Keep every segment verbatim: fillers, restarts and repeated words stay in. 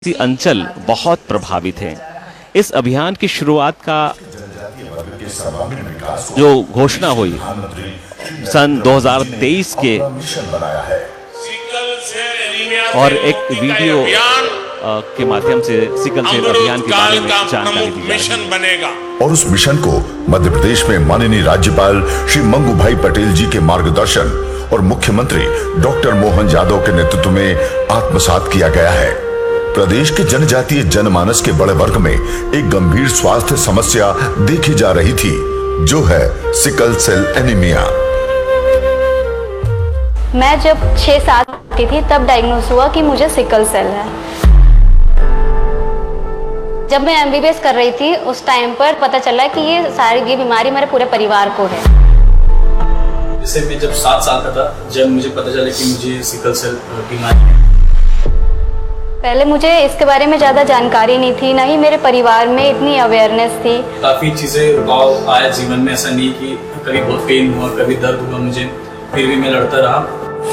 अंचल बहुत प्रभावित हैं। इस अभियान की शुरुआत का जो घोषणा हुई सन दो हज़ार तेईस के और एक वीडियो के माध्यम से सिकल सेल अभियान के बारे में जानकारी दी जाएगी। और उस मिशन को मध्य प्रदेश में माननीय राज्यपाल श्री मंगू भाई पटेल जी के मार्गदर्शन और मुख्यमंत्री डॉक्टर मोहन यादव के नेतृत्व में आत्मसात किया गया है। प्रदेश के जनजातीय जनमानस के बड़े वर्ग में एक गंभीर स्वास्थ्य समस्या देखी जा रही थी, जो है सिकल सेल एनीमिया। मैं जब छह सात की थी तब डायग्नोज हुआ कि मुझे सिकल सेल है। जब मैं एम बी बी एस कर रही थी उस टाइम पर पता चला कि ये सारी ये बीमारी मेरे पूरे परिवार को है। जैसे मैं जब सात साल का था, जब मुझे पता चला कि मुझे सिकल सेल बीमारी है। पहले मुझे इसके बारे में ज़्यादा जानकारी नहीं थी, ना ही मेरे परिवार में इतनी अवेयरनेस थी। काफ़ी चीज़ें रुकाव आया जीवन में, ऐसा नहीं कि कभी बहुत पेन हुआ, कभी दर्द हुआ मुझे, फिर भी मैं लड़ता रहा।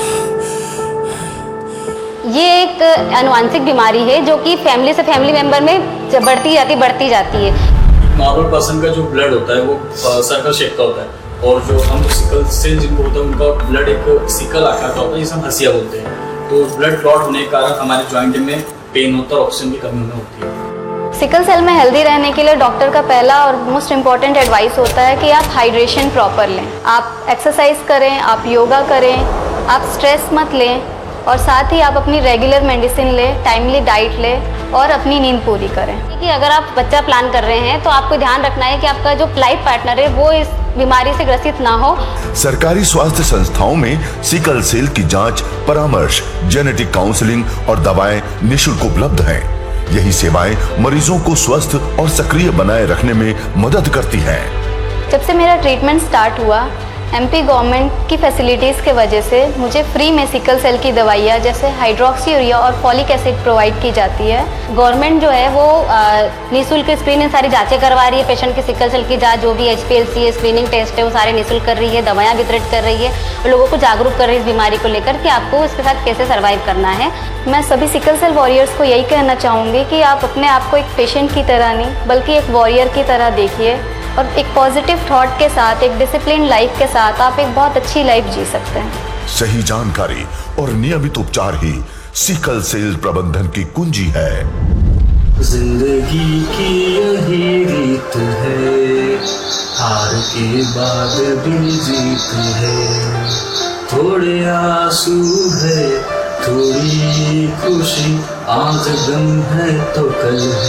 ये एक आनुवंशिक बीमारी है जो कि फैमिली से फैमिली मेंबर में बढ़ती जाती बढ़ती जाती है। नॉर्मल पर्सन का जो ब्लड होता है वो सर्कल शेप का होता है, और जो हम सिकल सेल जिनको होता है उनका ब्लड एक सिकल आकार का होता है, जिसे हम हसिया बोलते हैं। तो ब्लड क्लॉट होने के कारण हमारे जॉइंट में पेन होता है, ऑक्सीजन की कमी होती है। सिकल सेल में हेल्दी रहने के लिए डॉक्टर का पहला और मोस्ट इम्पॉर्टेंट एडवाइस होता है कि आप हाइड्रेशन प्रॉपर लें, आप एक्सरसाइज करें, आप योगा करें, आप स्ट्रेस मत लें, और साथ ही आप अपनी रेगुलर मेडिसिन लें, टाइमली डाइट लें और अपनी नींद पूरी करें। कि अगर आप बच्चा प्लान कर रहे हैं तो आपको ध्यान रखना है कि आपका जो लाइफ पार्टनर है वो इस बीमारी से ग्रसित ना हो। सरकारी स्वास्थ्य संस्थाओं में सिकल सेल की जांच, परामर्श, जेनेटिक काउंसलिंग और दवाएं निःशुल्क उपलब्ध हैं। यही सेवाएं मरीजों को स्वस्थ और सक्रिय बनाए रखने में मदद करती हैं। जब से मेरा ट्रीटमेंट स्टार्ट हुआ, एमपी गवर्नमेंट की फैसिलिटीज़ के वजह से मुझे फ्री में सिकल सेल की दवाइयाँ जैसे हाइड्रोक्सी यूरिया और फॉलिक एसिड प्रोवाइड की जाती है। गवर्नमेंट जो है वो निःशुल्क स्क्रीनिंग सारी जांचें करवा रही है, पेशेंट की सिकल सेल की जांच जो भी एच पी एल सी है, स्क्रीनिंग टेस्ट है, वो सारे निःशुल्क कर रही है, दवाइयाँ वितरित कर रही है और लोगों को जागरूक कर रही है इस बीमारी को लेकर कि आपको इसके साथ कैसे सर्वाइव करना है। मैं सभी सिकल सेल वॉरियर्स को यही कहना चाहूँगी कि आप अपने आप को एक पेशेंट की तरह नहीं बल्कि एक वॉरियर की तरह देखिए, और एक पॉजिटिव थॉट के साथ, एक डिसिप्लिन लाइफ के साथ आप एक बहुत अच्छी लाइफ जी सकते हैं। सही जानकारी और नियमित उपचार ही सिकल सेल प्रबंधन की कुंजी है। जिंदगी की यही रीत है, हार के बाद भी जीत है। थोड़े आंसू है, थोड़ी खुशी, आज गम है तो कल है।